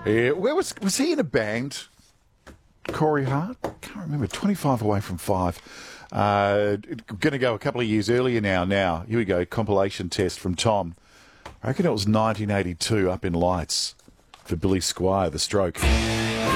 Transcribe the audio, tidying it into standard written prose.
Yeah, where was he in a band? Corey Hart? Can't remember. 25 away from 5. Going to go a couple of years earlier now. Now, here we go. Compilation test from Tom. I reckon it was 1982 up in Lights for Billy Squire, The Stroke.